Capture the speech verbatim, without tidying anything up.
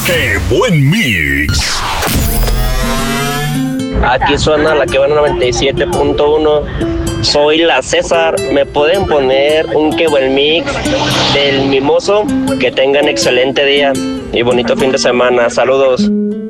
¡Qué buen mix! Aquí suena la que va noventa y siete punto uno. Soy la César. ¿Me pueden poner un Qué buen mix del Mimoso? Que tengan excelente día y bonito fin de semana. Saludos.